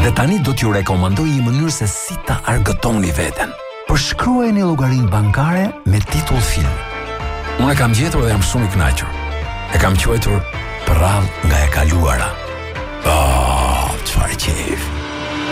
Dhe tani do t'ju rekomandoj një mënyrë se si ta argëtoni veten. Përshkruajeni llogarinë bankare me titull film. Unë e kam gjetur dhe jam shumë i kënaqur. E kam quajtur Prrall nga e kaluara. Oh, çfarë qejf.